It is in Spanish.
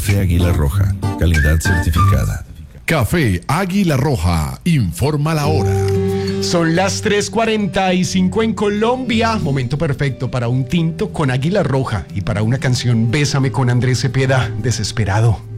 Café Águila Roja, calidad certificada. Café Águila Roja, informa la hora. Son las 3:45 en Colombia. Momento perfecto para un tinto con Águila Roja y para una canción Bésame con Andrés Cepeda, Desesperado.